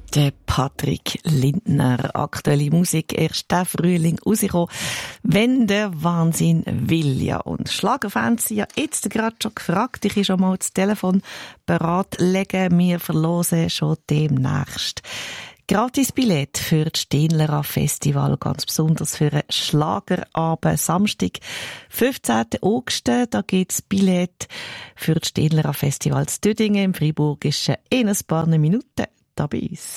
Der Patrick Lindner, aktuelle Musik, erst der Frühling rausgekommen, wenn der Wahnsinn will. Ja, und Schlagerfans sind ja jetzt gerade schon gefragt, ich schon mal das Telefon bereit legen, wir verlosen schon demnächst. Gratis Billett für das Steenler Festival, ganz besonders für einen Schlagerabend Samstag, 15. August. Da gibt's Billett für das Steenler Festival zu Düdingen im Freiburgischen in ein paar Minuten da bei uns.